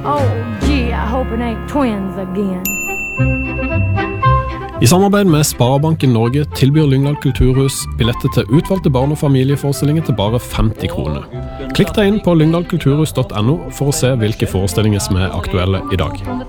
Oh, gee, I hope it ain't twins again. I samarbeid med Sparebanken Norge tilbyr Lyngdal Kulturhus billetter til utvalgte barn- og familieforestillinger til bare 50 kroner. Klikk deg inn på lyngdalkulturhus.no for å se hvilke forestillinger som er aktuelle i dag.